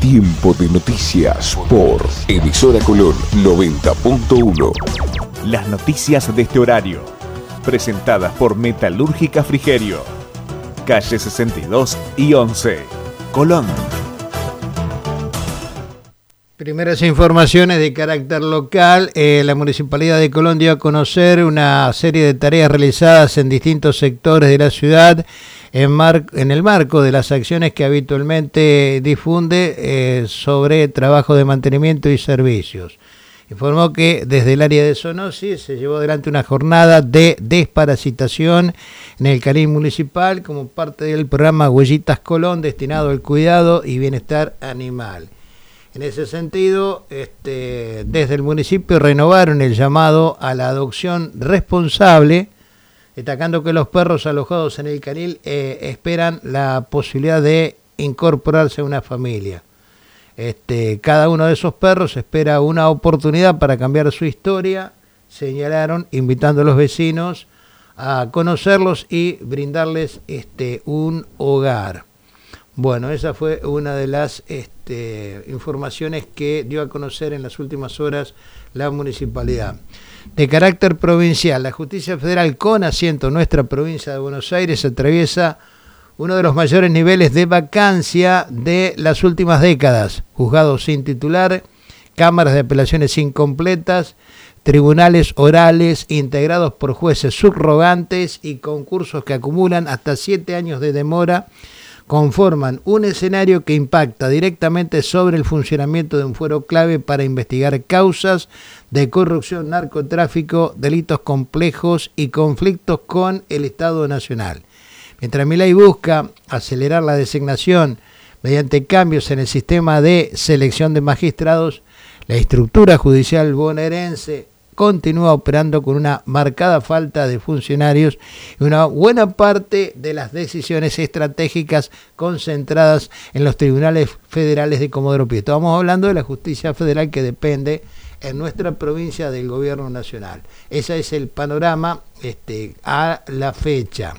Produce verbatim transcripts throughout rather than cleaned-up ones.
Tiempo de noticias por Emisora Colón noventa punto uno. Las noticias de este horario, presentadas por Metalúrgica Frigerio, calle sesenta y dos y once, Colón. Primeras informaciones de carácter local. Eh, la Municipalidad de Colón dio a conocer una serie de tareas realizadas en distintos sectores de la ciudad en, mar- en el marco de las acciones que habitualmente difunde eh, sobre trabajo de mantenimiento y servicios. Informó que desde el área de zoonosis se llevó adelante una jornada de desparasitación en el canil municipal como parte del programa Huellitas Colón destinado al cuidado y bienestar animal. En ese sentido, este, desde el municipio renovaron el llamado a la adopción responsable, destacando que los perros alojados en el canil eh, esperan la posibilidad de incorporarse a una familia. Este, cada uno de esos perros espera una oportunidad para cambiar su historia, señalaron, invitando a los vecinos a conocerlos y brindarles este, un hogar. Bueno, esa fue una de las este, informaciones que dio a conocer en las últimas horas la municipalidad. De carácter provincial, la Justicia Federal con asiento en nuestra provincia de Buenos Aires atraviesa uno de los mayores niveles de vacancia de las últimas décadas. Juzgados sin titular, cámaras de apelaciones incompletas, tribunales orales integrados por jueces subrogantes y concursos que acumulan hasta siete años de demora conforman un escenario que impacta directamente sobre el funcionamiento de un fuero clave para investigar causas de corrupción, narcotráfico, delitos complejos y conflictos con el Estado Nacional. Mientras Milei busca acelerar la designación mediante cambios en el sistema de selección de magistrados, la estructura judicial bonaerense continúa operando con una marcada falta de funcionarios y una buena parte de las decisiones estratégicas concentradas en los tribunales federales de Comodoro Pi. Estamos hablando de la justicia federal que depende en nuestra provincia del gobierno nacional. Ese es el panorama este, a la fecha.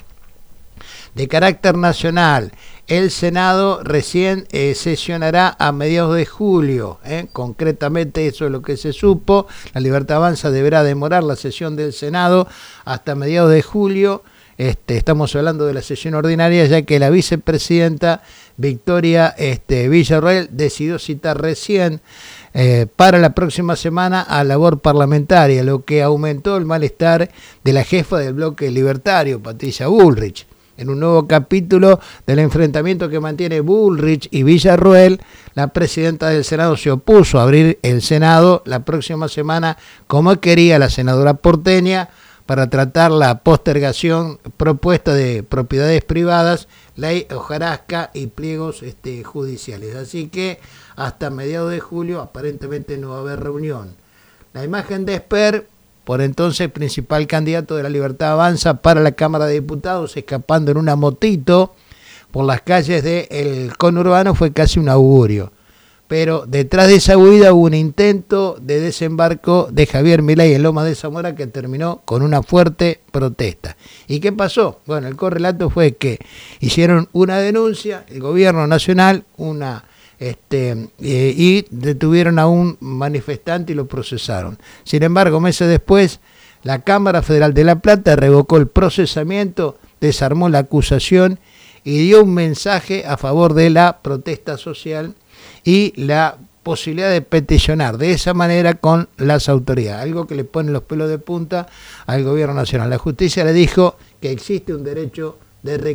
De carácter nacional, el Senado recién eh, sesionará a mediados de julio. ¿eh? Concretamente eso es lo que se supo. La Libertad Avanza deberá demorar la sesión del Senado hasta mediados de julio. Este, estamos hablando de la sesión ordinaria, ya que la vicepresidenta Victoria este, Villarroel decidió citar recién eh, para la próxima semana a labor parlamentaria, lo que aumentó el malestar de la jefa del bloque libertario, Patricia Bullrich. En un nuevo capítulo del enfrentamiento que mantiene Bullrich y Villarroel, la presidenta del Senado se opuso a abrir el Senado la próxima semana como quería la senadora porteña para tratar la postergación propuesta de propiedades privadas, ley hojarasca y pliegos este, judiciales. Así que hasta mediados de julio aparentemente no va a haber reunión. La imagen de Esper, por entonces principal candidato de la Libertad Avanza para la Cámara de Diputados, escapando en una motito por las calles del conurbano, fue casi un augurio. Pero detrás de esa huida hubo un intento de desembarco de Javier Milei en Lomas de Zamora que terminó con una fuerte protesta. ¿Y qué pasó? Bueno, el correlato fue que hicieron una denuncia, el gobierno nacional, una... Este, eh, y detuvieron a un manifestante y lo procesaron. Sin embargo, meses después, la Cámara Federal de La Plata revocó el procesamiento, desarmó la acusación y dio un mensaje a favor de la protesta social y la posibilidad de peticionar de esa manera con las autoridades, algo que le pone los pelos de punta al gobierno nacional. La justicia le dijo que existe un derecho de